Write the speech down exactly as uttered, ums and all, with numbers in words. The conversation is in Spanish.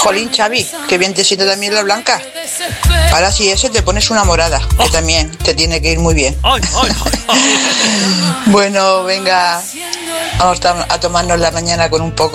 Jolín, Xavi, que bien te siente también la blanca. Ahora sí, ese te pones una morada, que también te tiene que ir muy bien. Ay, ay, ay. Bueno, venga, vamos a tomarnos la mañana con un poco